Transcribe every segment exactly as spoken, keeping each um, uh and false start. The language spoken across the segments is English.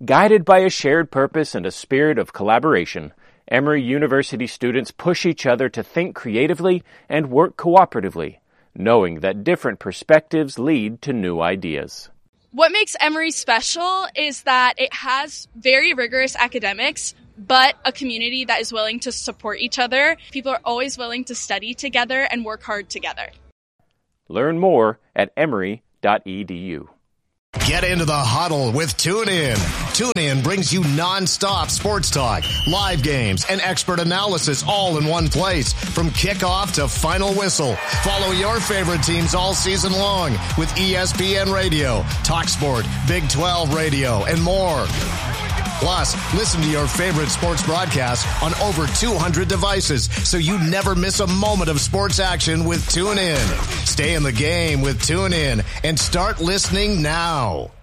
Guided by a shared purpose and a spirit of collaboration, Emory University students push each other to think creatively and work cooperatively, knowing that different perspectives lead to new ideas. What makes Emory special is that it has very rigorous academics, but a community that is willing to support each other. People are always willing to study together and work hard together. Learn more at emory dot e d u. Get into the huddle with TuneIn. TuneIn brings you non-stop sports talk, live games, and expert analysis all in one place. From kickoff to final whistle, follow your favorite teams all season long with E S P N Radio, TalkSport, Big twelve Radio, and more. Plus, listen to your favorite sports broadcasts on over two hundred devices so you never miss a moment of sports action with TuneIn. Stay in the game with TuneIn and start listening now.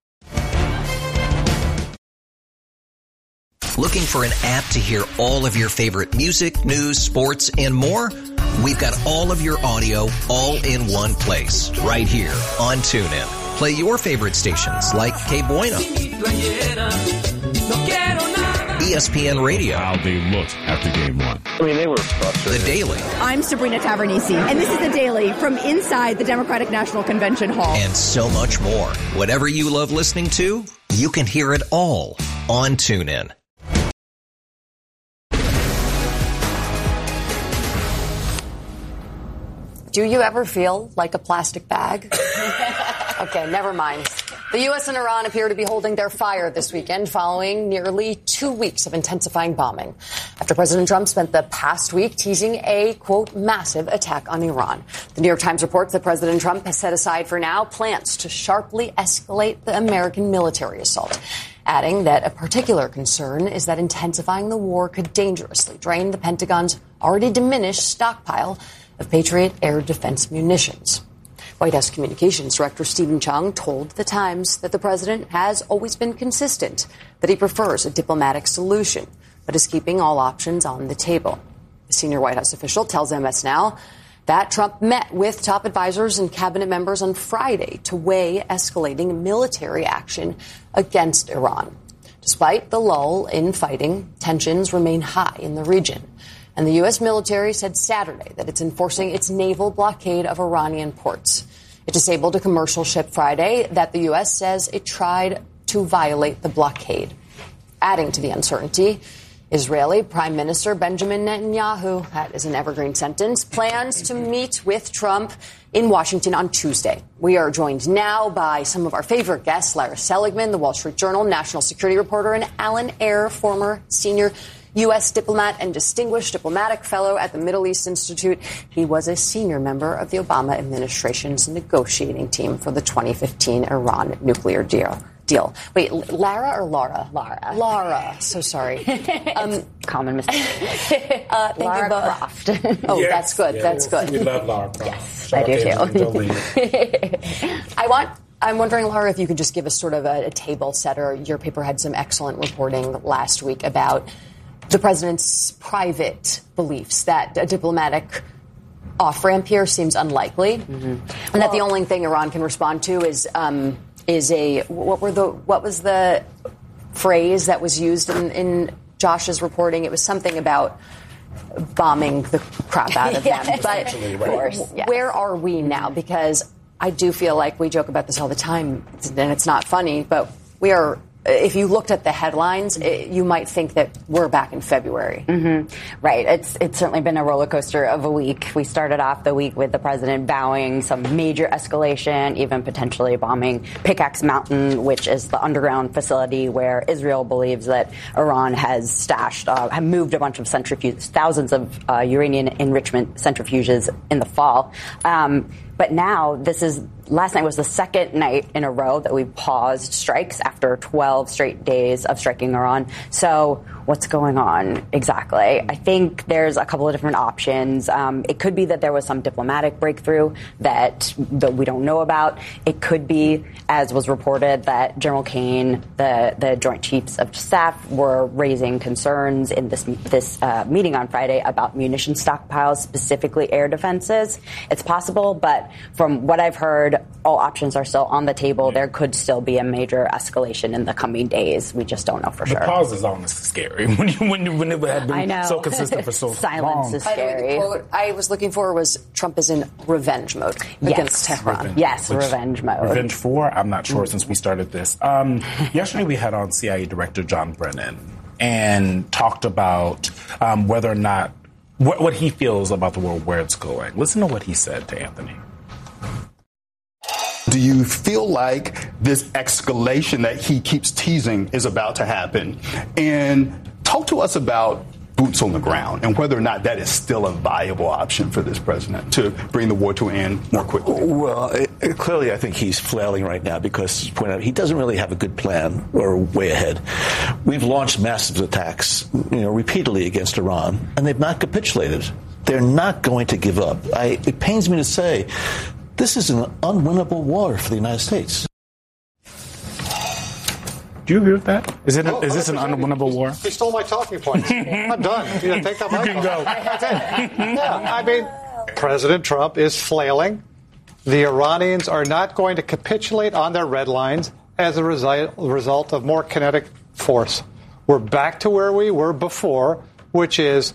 Looking for an app to hear all of your favorite music, news, sports, and more? We've got all of your audio all in one place, right here on TuneIn. Play your favorite stations like K Bueno, E S P N Radio. How they looked after game one. I mean, they were frustrated. The Daily. I'm Sabrina Tavernisi, and this is The Daily from inside the Democratic National Convention Hall. And so much more. Whatever you love listening to, you can hear it all on TuneIn. Do you ever feel like a plastic bag? Okay, never mind. The U S and Iran appear to be holding their fire this weekend following nearly two weeks of intensifying bombing after President Trump spent the past week teasing a, quote, massive attack on Iran. The New York Times reports that President Trump has set aside for now plans to sharply escalate the American military assault, adding that a particular concern is that intensifying the war could dangerously drain the Pentagon's already diminished stockpile of Patriot air defense munitions. White House Communications Director Stephen Chung told The Times that the president has always been consistent, that he prefers a diplomatic solution, but is keeping all options on the table. A senior White House official tells M S Now that Trump met with top advisors and cabinet members on Friday to weigh escalating military action against Iran. Despite the lull in fighting, tensions remain high in the region. And the U S military said Saturday that it's enforcing its naval blockade of Iranian ports. It disabled a commercial ship Friday that the U S says it tried to violate the blockade. Adding to the uncertainty, Israeli Prime Minister Benjamin Netanyahu, that is an evergreen sentence, plans to meet with Trump in Washington on Tuesday. We are joined now by some of our favorite guests, Lara Seligman, the Wall Street Journal national security reporter, and Alan Eyre, former senior U S diplomat and distinguished diplomatic fellow at the Middle East Institute. He was a senior member of the Obama administration's negotiating team for the twenty fifteen Iran nuclear deal. Deal. Wait, Lara or Laura? Lara. Lara. So sorry. Um, Common mistake. uh, thank Lara you both. Croft. Oh, yes, that's good. Yeah, that's good. We love Lara Croft. Yes, Shout I do too. I want. I'm wondering, Lara, if you could just give us sort of a, a table setter. Your paper had some excellent reporting last week about the president's private beliefs that a diplomatic off-ramp here seems unlikely, mm-hmm. and well, that the only thing Iran can respond to is um, is a what were the what was the phrase that was used in, in Josh's reporting? It was something about bombing the crap out of yeah, them. But of course, yes. Where are we now? Because I do feel like we joke about this all the time, and it's not funny, but we are. If you looked at the headlines, it, you might think that we're back in February. Mm-hmm. Right. It's it's certainly been a roller coaster of a week. We started off the week with the president vowing some major escalation, even potentially bombing Pickaxe Mountain, which is the underground facility where Israel believes that Iran has stashed, uh, have moved a bunch of centrifuges, thousands of uh, uranium enrichment centrifuges in the fall. Um, But now this is last night was the second night in a row that we paused strikes after twelve straight days of striking Iran. So what's going on exactly. I think there's a couple of different options. Um, it could be that there was some diplomatic breakthrough that, that we don't know about. It could be, as was reported, that General Kane, the, the Joint Chiefs of Staff, were raising concerns in this this uh, meeting on Friday about munition stockpiles, specifically air defenses. It's possible, but from what I've heard, all options are still on the table. There could still be a major escalation in the coming days. We just don't know for the sure. The pause is honestly scary when you, when, you, when it had been so consistent for so Silence long. Silence is The scary. quote I was looking for was Trump is in revenge mode yes. against Tehran. Revenge. Yes, Which, revenge mode. Revenge for? I'm not sure mm. since we started this. Um, yesterday we had on C I A Director John Brennan and talked about um, whether or not, what, what he feels about the world, where it's going. Listen to what he said to Anthony. Do you feel like this escalation that he keeps teasing is about to happen? And talk to us about boots on the ground and whether or not that is still a viable option for this president to bring the war to an end more quickly. Well, it, it, clearly I think he's flailing right now because, as pointed out, he doesn't really have a good plan or way ahead. We've launched massive attacks, you know, repeatedly against Iran, and they've not capitulated. They're not going to give up. I, it pains me to say this is an unwinnable war for the United States. Do you agree with that? Is it? A, oh, is this an unwinnable war? He stole my talking points. I'm done. You know, take that you can go. That's it. Yeah, I mean, President Trump is flailing. The Iranians are not going to capitulate on their red lines as a result, result of more kinetic force. We're back to where we were before, which is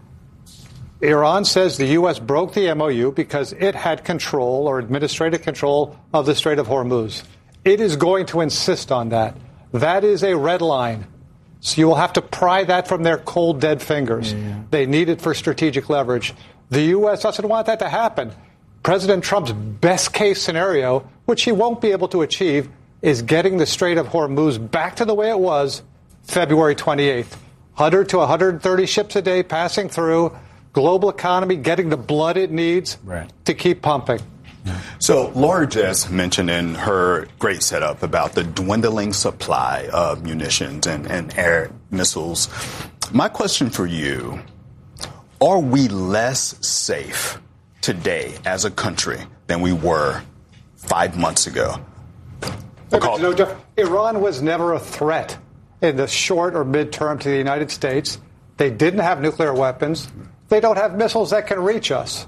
Iran says the U S broke the M O U because it had control or administrative control of the Strait of Hormuz. It is going to insist on that. That is a red line. So you will have to pry that from their cold, dead fingers. Yeah. They need it for strategic leverage. The U S doesn't want that to happen. President Trump's best case scenario, which he won't be able to achieve, is getting the Strait of Hormuz back to the way it was February twenty-eighth. one hundred to one hundred thirty ships a day passing through, global economy getting the blood it needs right. to keep pumping. So Laura just mentioned in her great setup about the dwindling supply of munitions and, and air missiles. My question for you, are we less safe today as a country than we were five months ago? Because, you know, Iran was never a threat in the short or midterm to the United States. They didn't have nuclear weapons. They don't have missiles that can reach us.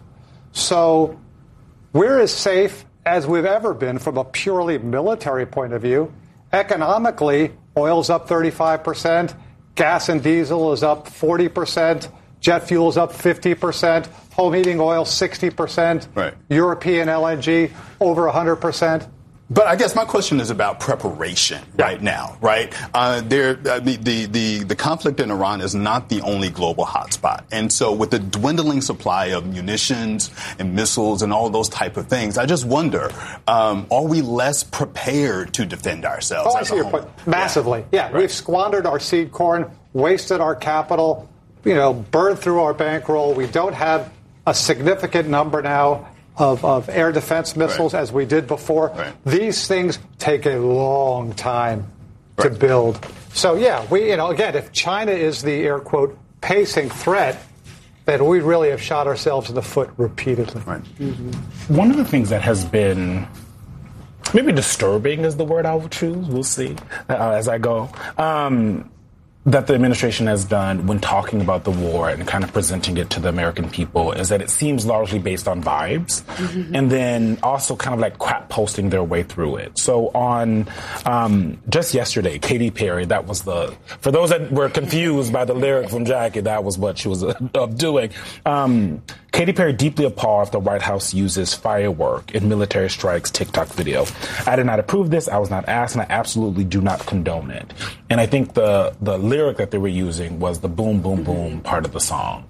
So we're as safe as we've ever been from a purely military point of view. Economically, oil's up thirty-five percent, gas and diesel is up forty percent, jet fuel's up fifty percent, home heating oil sixty percent, right. European L N G over one hundred percent. But I guess my question is about preparation yeah. right now, right? Uh, there, uh, the, the, the, the conflict in Iran is not the only global hotspot. And so with the dwindling supply of munitions and missiles and all those type of things, I just wonder, um, are we less prepared to defend ourselves? Oh, I see your point. Massively. Yeah, yeah right. We've squandered our seed corn, wasted our capital, you know, burned through our bankroll. We don't have a significant number now Of, of air defense missiles right. as we did before. Right. These things take a long time right. to build. So, yeah, we, you know, again, if China is the air quote pacing threat, then we really have shot ourselves in the foot repeatedly. Right. Mm-hmm. One of the things that has been maybe disturbing is the word I will choose. We'll see uh, as I go. Um, that the administration has done when talking about the war and kind of presenting it to the American people is that it seems largely based on vibes mm-hmm. and then also kind of like crap posting their way through it. So on um, just yesterday, Katy Perry, that was the, for those that were confused by the lyric from Jackie, that was what she was uh, doing. Um, Katy Perry deeply appalled if the White House uses firework in military strikes TikTok video. I did not approve this. I was not asked, and I absolutely do not condone it. And I think the the lyric that they were using was the boom, boom, boom part of the song.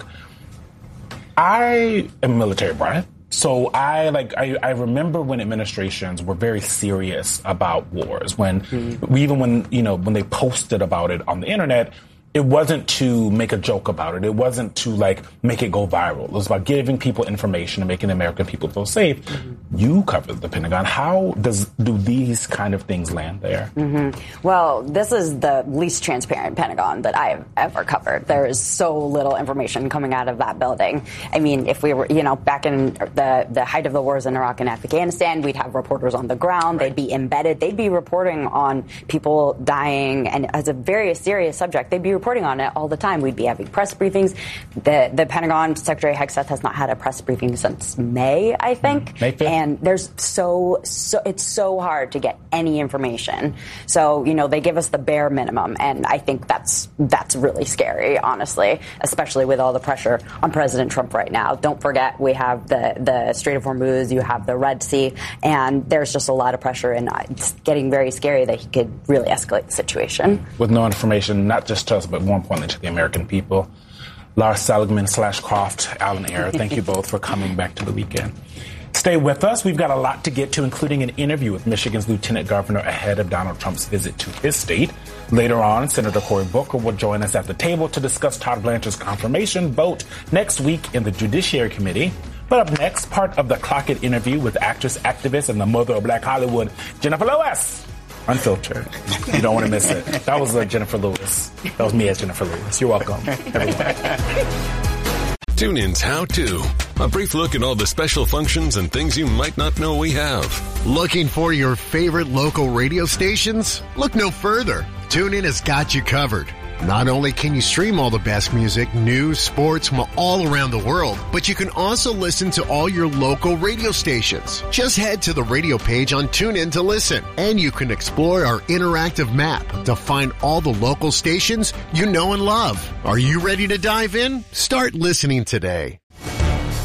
I am military brat. So I like I, I remember when administrations were very serious about wars. When mm-hmm. even when you know when they posted about it on the internet, it wasn't to make a joke about it. It wasn't to, like, make it go viral. It was about giving people information and making American people feel safe. Mm-hmm. You covered the Pentagon. How does do these kind of things land there? Mm-hmm. Well, this is the least transparent Pentagon that I've ever covered. There is so little information coming out of that building. I mean, if we were, you know, back in the, the height of the wars in Iraq and Afghanistan, we'd have reporters on the ground. Right. They'd be embedded. They'd be reporting on people dying. And as a very serious subject, they'd be reporting on it all the time. We'd be having press briefings. The the Pentagon, Secretary Hegseth has not had a press briefing since May, I think. May fifth. And there's so, so, it's so hard to get any information. So, you know, they give us the bare minimum. And I think that's, that's really scary, honestly, especially with all the pressure on President Trump right now. Don't forget, we have the, the Strait of Hormuz, you have the Red Sea, and there's just a lot of pressure, and it's getting very scary that he could really escalate the situation. With no information, not just to us, but more importantly to the American people. Lars Seligman slash Croft, Alan Ayer, thank you both for coming back to the weekend. Stay with us. We've got a lot to get to, including an interview with Michigan's Lieutenant Governor ahead of Donald Trump's visit to his state. Later on, Senator Cory Booker will join us at the table to discuss Todd Blanchard's confirmation vote next week in the Judiciary Committee. But up next, part of the Clock It interview with actress, activist, and the mother of Black Hollywood, Jennifer Lewis. Unfiltered. You don't want to miss it. That was uh, Jennifer Lewis. That was me as Jennifer Lewis. You're welcome, everyone. TuneIn's How To. A brief look at all the special functions and things you might not know we have. Looking for your favorite local radio stations? Look no further. TuneIn has got you covered. Not only can you stream all the best music, news, sports from all around the world, but you can also listen to all your local radio stations. Just head to the radio page on TuneIn to listen, and you can explore our interactive map to find all the local stations you know and love. Are you ready to dive in? Start listening today.